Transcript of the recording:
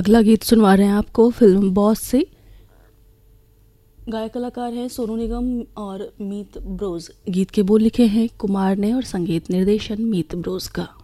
अगला गीत सुनवा रहे हैं आपको फिल्म बॉस से। गायक कलाकार हैं सोनू निगम और मीत ब्रोज। गीत के बोल लिखे हैं कुमार ने और संगीत निर्देशन मीत ब्रोज का।